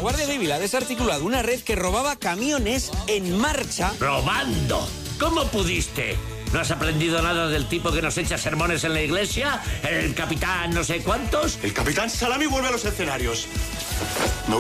Guardia Civil ha desarticulado una red que robaba camiones en marcha. ¡Robando! ¿Cómo pudiste? ¿No has aprendido nada del tipo que nos echa sermones en la iglesia? ¿El capitán no sé cuántos? El capitán Salami vuelve a los escenarios.